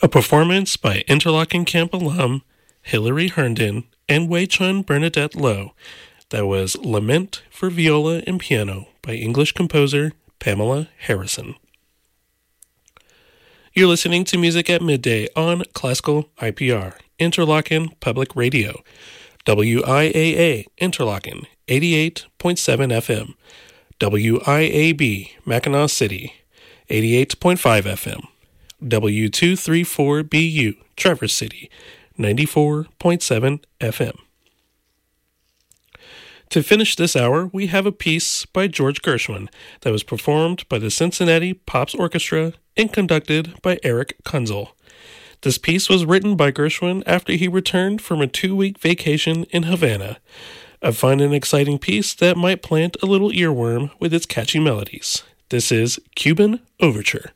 A performance by Interlochen Camp alum Hilary Herndon and Wei Chun Bernadette Lowe. That was Lament for Viola and Piano by English composer Pamela Harrison. You're listening to Music at Midday on Classical IPR, Interlochen Public Radio, WIAA Interlochen 88.7 FM, WIAB Mackinac City 88.5 FM, W234BU Traverse City 94.7 FM. To finish this hour, we have a piece by George Gershwin that was performed by the Cincinnati Pops Orchestra and conducted by Eric Kunzel. This piece was written by Gershwin after he returned from a 2-week vacation in Havana. I find an exciting piece that might plant a little earworm with its catchy melodies. This is Cuban Overture.